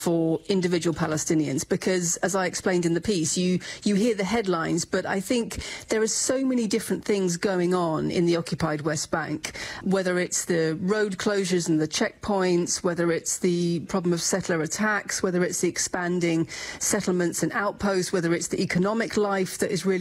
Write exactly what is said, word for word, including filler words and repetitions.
for individual Palestinians, because, as I explained in the piece, you, you hear the headlines, but I think there are so many different things going on in the occupied West Bank, whether it's the road closures and the checkpoints, whether it's the problem of settler attacks, whether it's the expanding settlements and outposts, whether it's the economic life that is really